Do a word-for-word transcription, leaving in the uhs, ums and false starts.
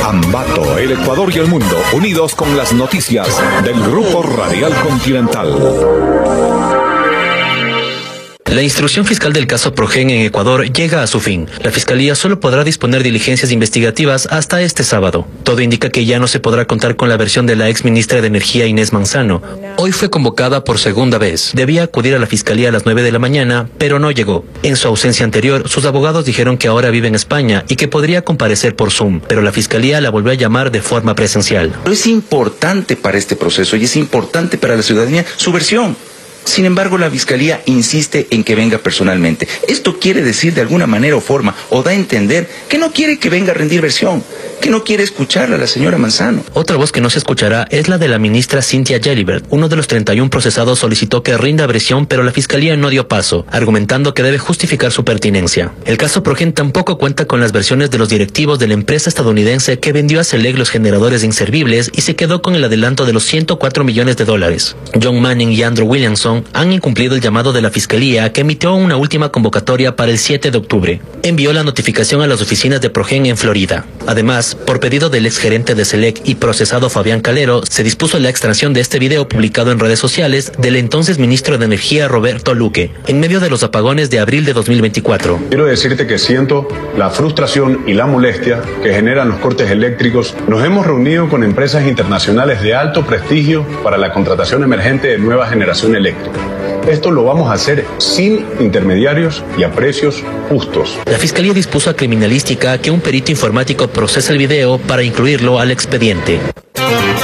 Ambato, el Ecuador y el mundo, unidos con las noticias del Grupo Radial Continental. La instrucción fiscal del caso Progen en Ecuador llega a su fin. La Fiscalía solo podrá disponer diligencias investigativas hasta este sábado. Todo indica que ya no se podrá contar con la versión de la ex ministra de Energía Inés Manzano. Hoy fue convocada por segunda vez. Debía acudir a la Fiscalía a las nueve de la mañana, pero no llegó. En su ausencia anterior, sus abogados dijeron que ahora vive en España y que podría comparecer por Zoom, pero la Fiscalía la volvió a llamar de forma presencial. Es importante para este proceso y es importante para la ciudadanía su versión. Sin embargo, la Fiscalía insiste en que venga personalmente. Esto quiere decir de alguna manera o forma, o da a entender que no quiere que venga a rendir versión, que no quiere escucharla a la señora Manzano. Otra voz que no se escuchará es la de la ministra Cynthia Gelibert. Uno de los treinta y uno procesados solicitó que rinda versión, pero la Fiscalía no dio paso, argumentando que debe justificar su pertinencia. El caso Progen tampoco cuenta con las versiones de los directivos de la empresa estadounidense que vendió a Select los generadores inservibles y se quedó con el adelanto de los ciento cuatro millones de dólares. John Manning y Andrew Williamson han incumplido el llamado de la Fiscalía, que emitió una última convocatoria para el siete de octubre. Envió la notificación a las oficinas de Progen en Florida. Además, por pedido del exgerente de Select y procesado Fabián Calero, se dispuso la extracción de este video publicado en redes sociales del entonces ministro de Energía Roberto Luque, en medio de los apagones de abril de dos mil veinticuatro. Quiero decirte que siento la frustración y la molestia que generan los cortes eléctricos. Nos hemos reunido con empresas internacionales de alto prestigio para la contratación emergente de nueva generación eléctrica. Esto lo vamos a hacer sin intermediarios y a precios justos. La Fiscalía dispuso a Criminalística que un perito informático procese el video para incluirlo al expediente.